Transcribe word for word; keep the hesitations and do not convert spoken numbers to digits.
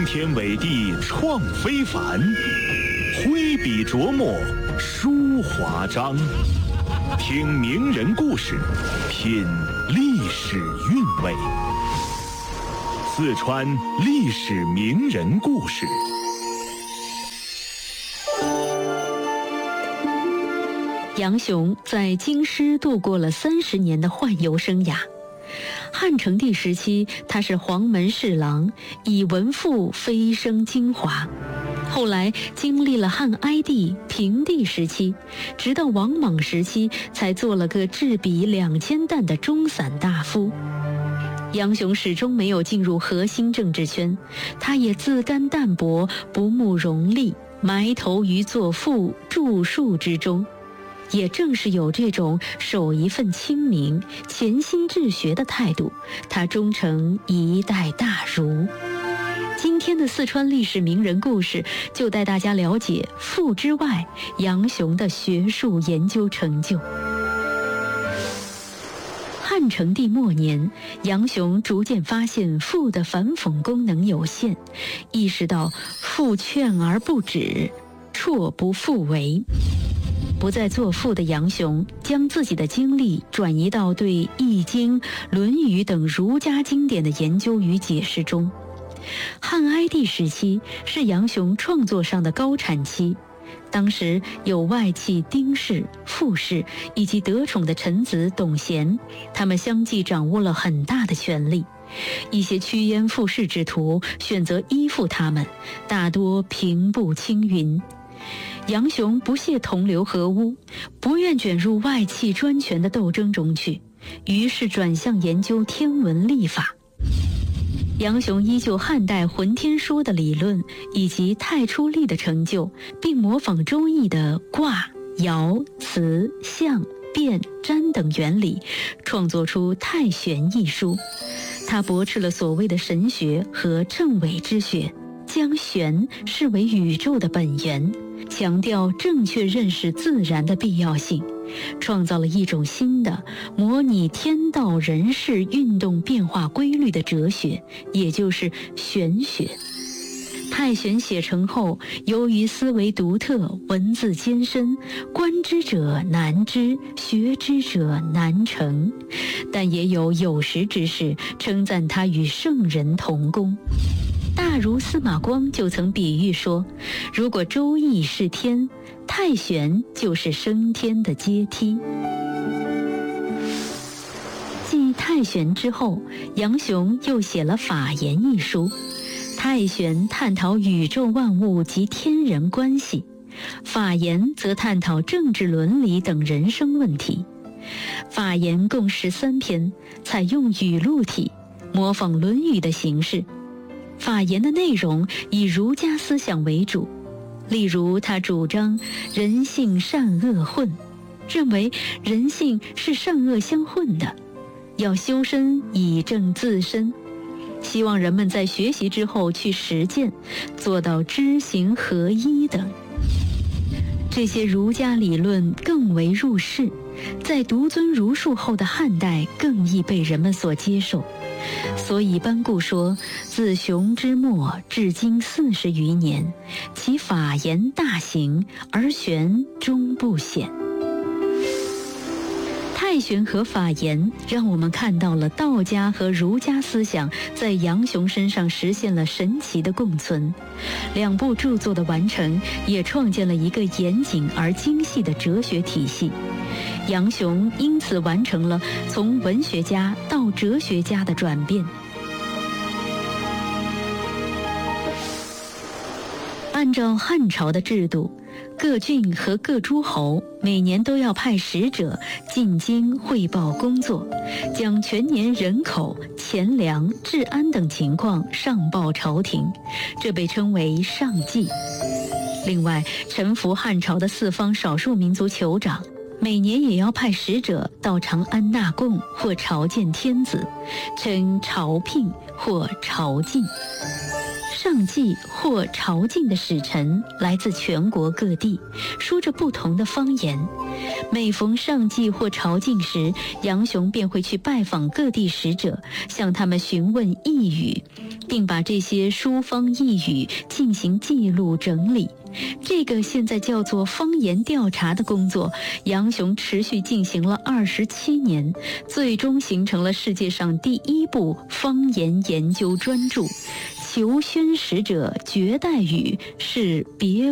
惊天伟地创非凡，挥笔琢磨书华章。听名人故事，品历史韵味。四川历史名人故事。 杨雄在京师度过了三十年的宦游生涯。汉成帝时期，他是黄门侍郎，以文赋飞升京华。后来经历了汉哀帝、平帝时期，直到王莽时期，才做了个制笔两千担的中散大夫。杨雄始终没有进入核心政治圈，他也自甘淡泊，不慕荣利，埋头于作赋、著述之中。也正是有这种守一份清明、潜心治学的态度，他终成一代大儒。今天的四川历史名人故事，就带大家了解赋之外杨雄的学术研究成就。汉成帝末年，杨雄逐渐发现赋的反讽功能有限，意识到赋劝而不止，辍不复为。不再作赋的杨雄，将自己的精力转移到对《易经》《论语》等儒家经典的研究与解释中。汉哀帝时期是杨雄创作上的高产期，当时有外戚丁氏、傅氏以及得宠的臣子董贤，他们相继掌握了很大的权力。一些趋炎附势之徒选择依附他们，大多平步青云。杨雄不屑同流合污，不愿卷入外戚专权的斗争中去，于是转向研究天文历法。杨雄依旧汉代浑天说的理论以及太初历的成就，并模仿周易的卦、爻、辞、象、变、占等原理，创作出《太玄》一书。他驳斥了所谓的神学和正伪之学，将玄视为宇宙的本源，强调正确认识自然的必要性，创造了一种新的模拟天道人事运动变化规律的哲学，也就是玄学。太玄写成后，由于思维独特，文字艰深，观之者难知，学之者难成，但也有有识之士称赞他与圣人同工。大儒司马光就曾比喻说，如果周易是天，太玄就是升天的阶梯。继太玄之后，杨雄又写了《法言》一书。太玄探讨宇宙万物及天人关系，法言则探讨政治伦理等人生问题。法言共十三篇，采用语录体，模仿《论语》的形式。法言的内容以儒家思想为主，例如他主张人性善恶混，认为人性是善恶相混的，要修身以正自身，希望人们在学习之后去实践，做到知行合一等。这些儒家理论更为入世，在独尊儒术后的汉代更易被人们所接受。所以班固说，自熊之末至今四十余年，其法言大行，而玄终不显。太玄和法言让我们看到了道家和儒家思想在杨雄身上实现了神奇的共存。两部著作的完成，也创建了一个严谨而精细的哲学体系。杨雄因此完成了从文学家到哲学家的转变。按照汉朝的制度，各郡和各诸侯每年都要派使者进京汇报工作，将全年人口、钱粮、治安等情况上报朝廷，这被称为上计。另外，臣服汉朝的四方少数民族酋长每年也要派使者到长安纳贡或朝见天子，称朝聘或朝觐。上计或朝觐的使臣来自全国各地，说着不同的方言。每逢上计或朝觐时，杨雄便会去拜访各地使者，向他们询问异语， 并把这些书方异语进行记录整理。这个现在叫做方言调查的工作，杨雄持续进行了二十七年，最终形成了世界上第一部方言研究专著。求宣使者绝代语是别